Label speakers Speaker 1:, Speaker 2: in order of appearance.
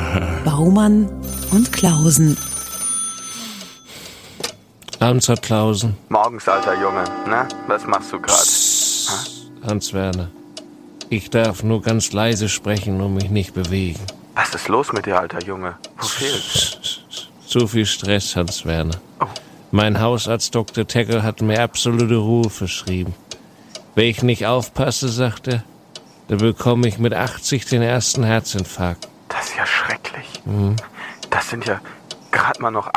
Speaker 1: Baumann und Klausen.
Speaker 2: Abends hat Klausen.
Speaker 3: Morgens, alter Junge. Na, was machst du gerade?
Speaker 2: Hans-Werner. Ich darf nur ganz leise sprechen und mich nicht bewegen.
Speaker 3: Was ist los mit dir, alter Junge? Wo fehlt's?
Speaker 2: Zu viel Stress, Hans-Werner.
Speaker 3: Oh.
Speaker 2: Mein Hausarzt Dr. Teckel hat mir absolute Ruhe verschrieben. Wenn ich nicht aufpasse, sagt er, dann bekomme ich mit 80 den ersten Herzinfarkt.
Speaker 3: Das ist ja schrecklich. Das sind ja gerade mal noch